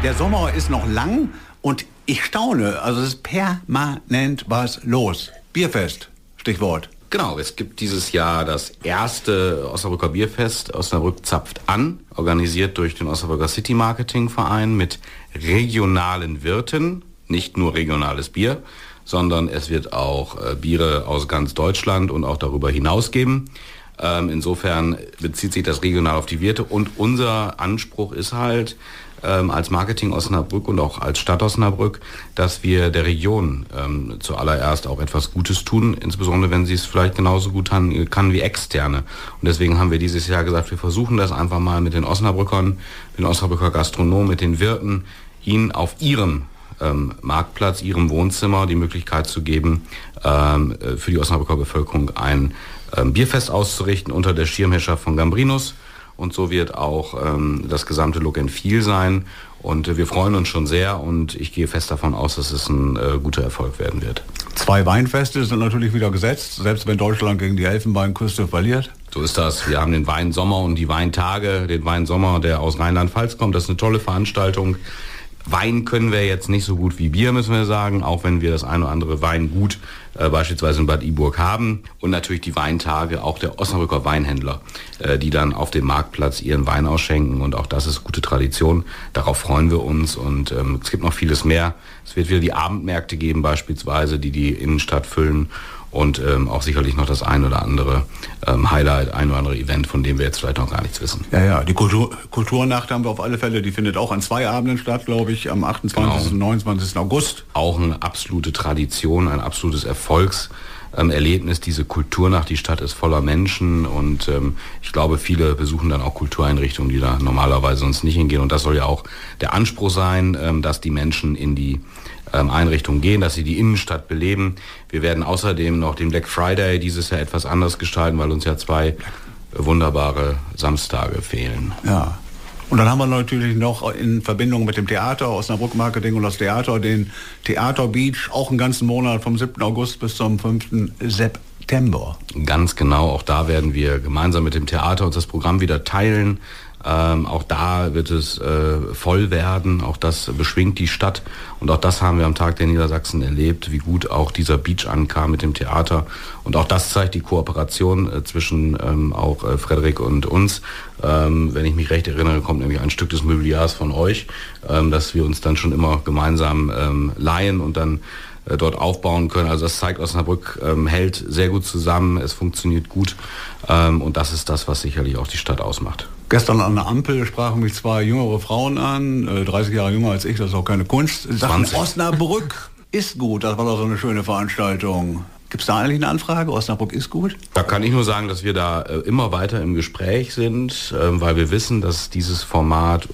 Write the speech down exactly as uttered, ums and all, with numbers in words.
Der Sommer ist noch lang und ich staune. Also es ist permanent was los. Bierfest, Stichwort. Genau, es gibt dieses Jahr das erste Osnabrücker Bierfest. Osnabrück zapft an, organisiert durch den Osnabrücker City Marketing Verein mit regionalen Wirten. Nicht nur regionales Bier, sondern es wird auch äh, Biere aus ganz Deutschland und auch darüber hinaus geben. Ähm, insofern bezieht sich das regional auf die Wirte und unser Anspruch ist halt ähm, als Marketing Osnabrück und auch als Stadt Osnabrück, dass wir der Region ähm, zuallererst auch etwas Gutes tun, insbesondere wenn sie es vielleicht genauso gut kann, kann wie Externe. Und deswegen haben wir dieses Jahr gesagt, wir versuchen das einfach mal mit den Osnabrückern, den Osnabrücker Gastronomen, mit den Wirten, ihnen auf ihrem ähm, Marktplatz, ihrem Wohnzimmer die Möglichkeit zu geben, ähm, für die Osnabrücker Bevölkerung ein ähm, Bierfest auszurichten unter der Schirmherrschaft von Gambrinus. Und so wird auch ähm, das gesamte Look and Feel sein. Und äh, wir freuen uns schon sehr und ich gehe fest davon aus, dass es ein äh, guter Erfolg werden wird. Zwei Weinfeste sind natürlich wieder gesetzt, selbst wenn Deutschland gegen die Elfenbeinküste verliert. So ist das. Wir haben den Weinsommer und die Weintage, den Weinsommer, der aus Rheinland-Pfalz kommt. Das ist eine tolle Veranstaltung. Wein können wir jetzt nicht so gut wie Bier, müssen wir sagen, auch wenn wir das eine oder andere Weingut äh, beispielsweise in Bad Iburg haben. Und natürlich die Weintage, auch der Osnabrücker Weinhändler, äh, die dann auf dem Marktplatz ihren Wein ausschenken. Und auch das ist gute Tradition. Darauf freuen wir uns. Und ähm, es gibt noch vieles mehr. Es wird wieder die Abendmärkte geben beispielsweise, die die Innenstadt füllen. Und ähm, auch sicherlich noch das ein oder andere ähm, Highlight, ein oder andere Event, von dem wir jetzt vielleicht noch gar nichts wissen. Ja, ja, die Kultur, Kulturnacht haben wir auf alle Fälle, die findet auch an zwei Abenden statt, glaube ich, am achtundzwanzigsten und neunundzwanzigsten August. Auch eine absolute Tradition, ein absolutes Erfolgserlebnis, diese Kulturnacht. Die Stadt ist voller Menschen und ähm, ich glaube, viele besuchen dann auch Kultureinrichtungen, die da normalerweise sonst nicht hingehen. Und das soll ja auch der Anspruch sein, ähm, dass die Menschen in die Einrichtungen gehen, dass sie die Innenstadt beleben. Wir werden außerdem noch den Black Friday dieses Jahr etwas anders gestalten, weil uns ja zwei wunderbare Samstage fehlen. Ja. Und dann haben wir natürlich noch in Verbindung mit dem Theater, Osnabrück Marketing und das Theater, den Theater Beach, auch einen ganzen Monat vom siebten August bis zum fünften September. Ganz genau, auch da werden wir gemeinsam mit dem Theater uns das Programm wieder teilen. Ähm, auch da wird es äh, voll werden, auch das beschwingt die Stadt und auch das haben wir am Tag der Niedersachsen erlebt, wie gut auch dieser Beach ankam mit dem Theater und auch das zeigt die Kooperation äh, zwischen ähm, auch äh, Frederik und uns. Ähm, wenn ich mich recht erinnere, kommt nämlich ein Stück des Mobiliars von euch, ähm, dass wir uns dann schon immer gemeinsam ähm, leihen und dann äh, dort aufbauen können. Also das zeigt, Osnabrück ähm, hält sehr gut zusammen, es funktioniert gut ähm, und das ist das, was sicherlich auch die Stadt ausmacht. Gestern an der Ampel sprachen mich zwei jüngere Frauen an, äh, dreißig Jahre jünger als ich, das ist auch keine Kunst. Sie sagten, Osnabrück ist gut, das war doch so eine schöne Veranstaltung. Gibt es da eigentlich eine Anfrage? Osnabrück ist gut? Da kann ich nur sagen, dass wir da äh, immer weiter im Gespräch sind, äh, weil wir wissen, dass dieses Format